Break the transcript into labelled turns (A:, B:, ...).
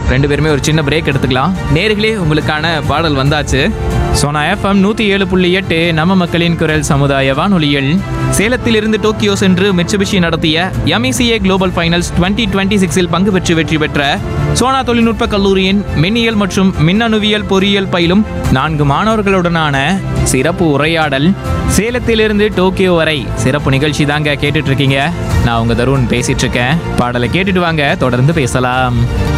A: ரெண்டு பேருமே ஒரு சின்ன பிரேக் எடுத்துக்கலாம். நேர்களே, உங்களுக்கான பாடல் வந்தாச்சு. சோனா எஃப்எம் 107.8 நம்ம மக்களின் குரல் சமுதாய வானொலியில் சேலத்திலிருந்து டோக்கியோ சென்று மிட்சுபிஷி நடத்திய MECA குளோபல் ஃபைனல்ஸ் 2026 பங்கு பெற்று வெற்றி பெற்ற சோனா தொழில்நுட்ப கல்லூரியின் மின்னியல் மற்றும் மின்னணுவியல் பொறியியல் பயிலும் 4 மாணவர்களுடனான சிறப்பு உரையாடல். சேலத்திலிருந்து டோக்கியோ வரை சிறப்பு நிகழ்ச்சி தாங்க கேட்டுட்டு இருக்கீங்க. நான் உங்க தருண் பேசிட்டு இருக்கேன். பாடலை கேட்டுட்டு வாங்க, தொடர்ந்து பேசலாம்.